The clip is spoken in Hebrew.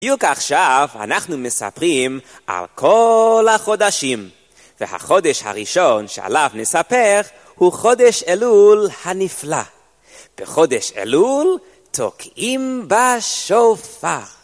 בדיוק עכשיו אנחנו מספרים על כל החודשים, והחודש הראשון שעליו נספר הוא חודש אלול הנפלא. בחודש אלול תוקעים בשופר.